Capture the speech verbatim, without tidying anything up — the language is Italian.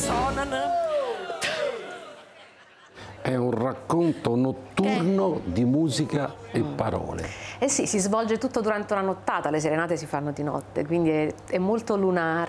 suonano. È un racconto notturno di musica e parole. Eh sì, si svolge tutto durante una nottata, le serenate si fanno di notte, quindi è, è molto lunare.